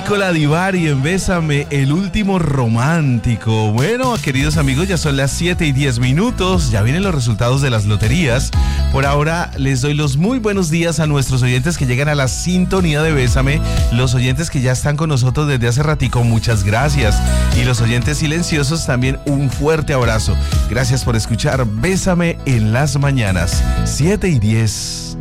Nicola Di Bari en Bésame, el último romántico. Bueno, queridos amigos, ya son las 7:10. Ya vienen los resultados de las loterías. Por ahora les doy los muy buenos días a nuestros oyentes que llegan a la sintonía de Bésame. Los oyentes que ya están con nosotros desde hace ratico, muchas gracias. Y los oyentes silenciosos también un fuerte abrazo. Gracias por escuchar Bésame en las mañanas. 7:10.